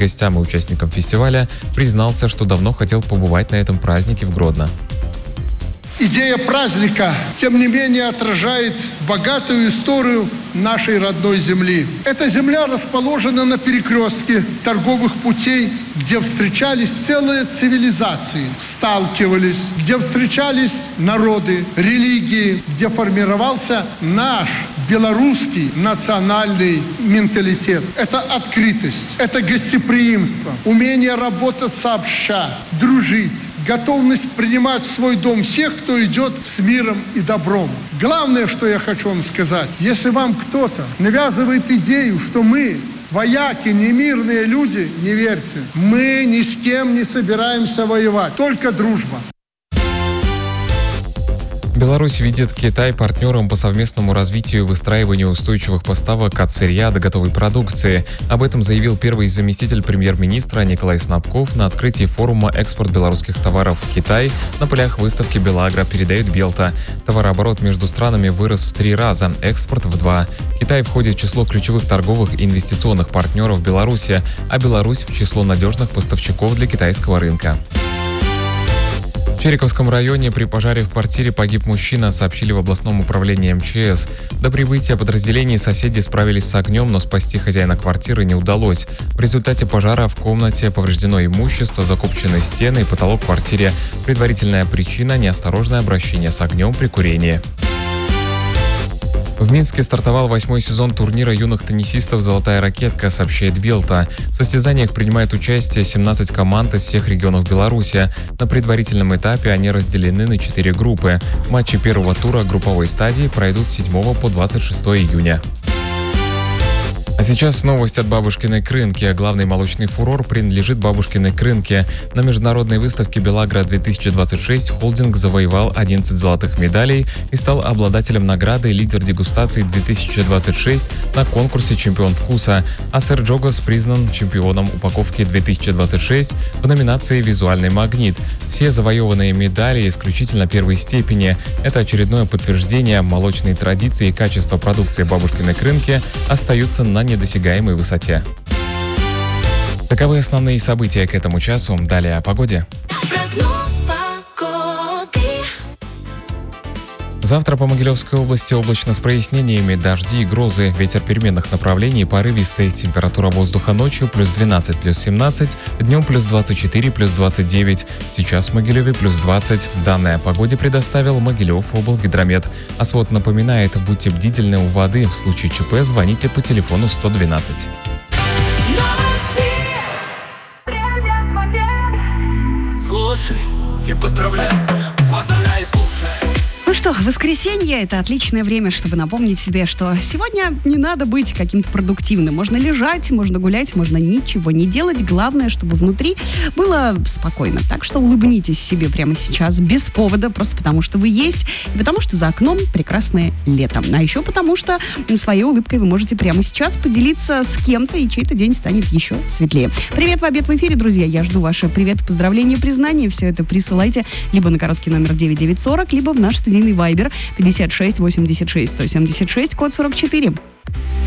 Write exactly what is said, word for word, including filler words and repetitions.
гостям и участникам фестиваля, признался, что давно хотел побывать на этом празднике в Гродно. Идея праздника, тем не менее, отражает богатую историю нашей родной земли. Эта земля расположена на перекрестке торговых путей, где встречались целые цивилизации, сталкивались, где встречались народы, религии, где формировался наш белорусский национальный менталитет. Это открытость, это гостеприимство, умение работать сообща, дружить, готовность принимать в свой дом всех, кто идет с миром и добром. Главное, что я хочу вам сказать, если вам кто-то навязывает идею, что мы вояки, немирные люди, не верьте. Мы ни с кем не собираемся воевать, только дружба. Беларусь видит Китай партнером по совместному развитию и выстраиванию устойчивых поставок от сырья до готовой продукции. Об этом заявил первый заместитель премьер-министра Николай Снабков на открытии форума «Экспорт белорусских товаров в Китай» на полях выставки «Белагра», передает Белта. Товарооборот между странами вырос в три раза, экспорт в два. Китай входит в число ключевых торговых и инвестиционных партнеров Беларуси, а Беларусь в число надежных поставщиков для китайского рынка. В Чериковском районе при пожаре в квартире погиб мужчина, сообщили в областном управлении эм че эс. До прибытия подразделений соседи справились с огнем, но спасти хозяина квартиры не удалось. В результате пожара в комнате повреждено имущество, закопчены стены и потолок в квартире. Предварительная причина – неосторожное обращение с огнем при курении. В Минске стартовал восьмой сезон турнира юных теннисистов «Золотая ракетка», сообщает Белта. В состязаниях принимает участие семнадцать команд из всех регионов Беларуси. На предварительном этапе они разделены на четыре группы. Матчи первого тура групповой стадии пройдут с седьмого по двадцать шестое июня. А сейчас новость от бабушкиной Крынки. Главный молочный фурор принадлежит бабушкиной Крынке. На международной выставке «Белагра-две тысячи двадцать шесть» холдинг завоевал одиннадцать золотых медалей и стал обладателем награды «Лидер дегустации две тысячи двадцать шесть» на конкурсе «Чемпион вкуса». А сэр Джогос признан чемпионом упаковки две тысячи двадцать шесть в номинации «Визуальный магнит». Все завоеванные медали исключительно первой степени. Это очередное подтверждение молочной традиции и качества продукции бабушкиной Крынки остаются на недосягаемой высоте. Таковы основные события к этому часу. Далее о погоде. Завтра по Могилевской области облачно с прояснениями, дожди и грозы, ветер переменных направлений, порывистый, температура воздуха ночью плюс двенадцать, плюс семнадцать, днем плюс двадцать четыре, плюс двадцать девять, сейчас в Могилеве плюс двадцать. Данные о погоде предоставил Могилев облгидромет. А свод напоминает, будьте бдительны у воды, в случае ЧП звоните по телефону сто двенадцать. Слушай и поздравляй, поздравляй, слушай. Ну что, воскресенье – это отличное время, чтобы напомнить себе, что сегодня не надо быть каким-то продуктивным. Можно лежать, можно гулять, можно ничего не делать. Главное, чтобы внутри было спокойно. Так что улыбнитесь себе прямо сейчас без повода, просто потому что вы есть, и потому что за окном прекрасное лето. А еще потому что своей улыбкой вы можете прямо сейчас поделиться с кем-то, и чей-то день станет еще светлее. Привет в обед в эфире, друзья. Я жду ваши привет, поздравления, признания. Все это присылайте либо на короткий номер девять девять сорок, либо в наш студийный Вайбер пятьдесят шесть восемьдесят шесть сто семьдесят шесть, код сорок четыре.